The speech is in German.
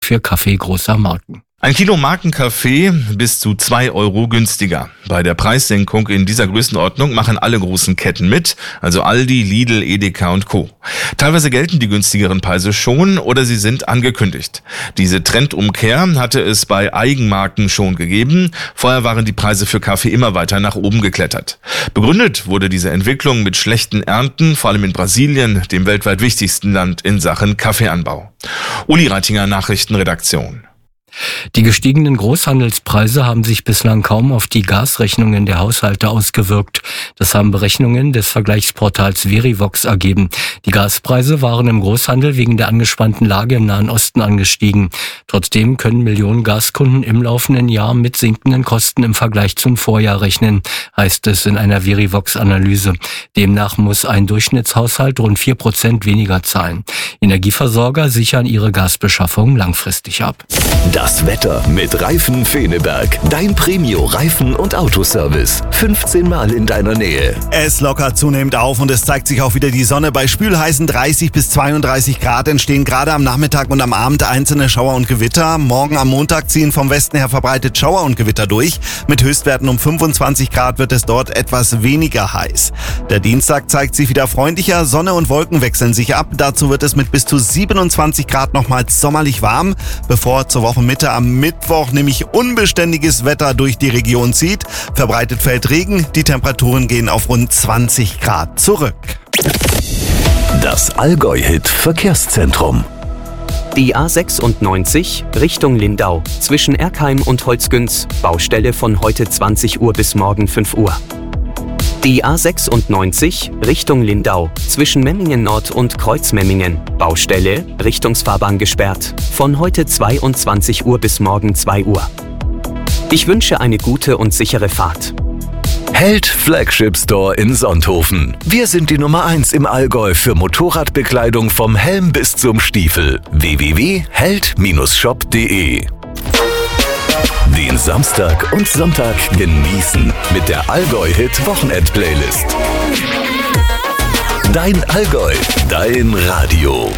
für Kaffee großer Marken. Ein Kilo Markenkaffee bis zu 2 Euro günstiger. Bei der Preissenkung in dieser Größenordnung machen alle großen Ketten mit, also Aldi, Lidl, Edeka und Co. Teilweise gelten die günstigeren Preise schon oder sie sind angekündigt. Diese Trendumkehr hatte es bei Eigenmarken schon gegeben. Vorher waren die Preise für Kaffee immer weiter nach oben geklettert. Begründet wurde diese Entwicklung mit schlechten Ernten, vor allem in Brasilien, dem weltweit wichtigsten Land in Sachen Kaffeeanbau. Uli Reitinger, Nachrichtenredaktion. Die gestiegenen Großhandelspreise haben sich bislang kaum auf die Gasrechnungen der Haushalte ausgewirkt. Das haben Berechnungen des Vergleichsportals Verivox ergeben. Die Gaspreise waren im Großhandel wegen der angespannten Lage im Nahen Osten angestiegen. Trotzdem können Millionen Gaskunden im laufenden Jahr mit sinkenden Kosten im Vergleich zum Vorjahr rechnen, heißt es in einer Verivox-Analyse. Demnach muss ein Durchschnittshaushalt rund 4% weniger zahlen. Energieversorger sichern ihre Gasbeschaffung langfristig ab. Das Wetter mit Reifen Feneberg. Dein Premio-Reifen- und Autoservice. 15 Mal in deiner Nähe. Es lockert zunehmend auf und es zeigt sich auch wieder die Sonne. Bei schwülheißen 30 bis 32 Grad entstehen gerade am Nachmittag und am Abend einzelne Schauer und Gewitter. Morgen am Montag ziehen vom Westen her verbreitet Schauer und Gewitter durch. Mit Höchstwerten um 25 Grad wird es dort etwas weniger heiß. Der Dienstag zeigt sich wieder freundlicher. Sonne und Wolken wechseln sich ab. Dazu wird es mit bis zu 27 Grad nochmals sommerlich warm, bevor zur Wochenmitte am Mittwoch nämlich unbeständiges Wetter durch die Region zieht. Verbreitet fällt Regen, die Temperaturen gehen auf rund 20 Grad zurück. Das Allgäu-Hit Verkehrszentrum. Die A96 Richtung Lindau zwischen Erkheim und Holzgünz, Baustelle von heute 20 Uhr bis morgen 5 Uhr. Die A96 Richtung Lindau zwischen Memmingen Nord und Kreuzmemmingen, Baustelle, Richtungsfahrbahn gesperrt, von heute 22 Uhr bis morgen 2 Uhr. Ich wünsche eine gute und sichere Fahrt. Held Flagship Store in Sonthofen. Wir sind die Nummer 1 im Allgäu für Motorradbekleidung vom Helm bis zum Stiefel. www.held-shop.de. Den Samstag und Sonntag genießen mit der Allgäu-Hit-Wochenend-Playlist. Dein Allgäu, dein Radio.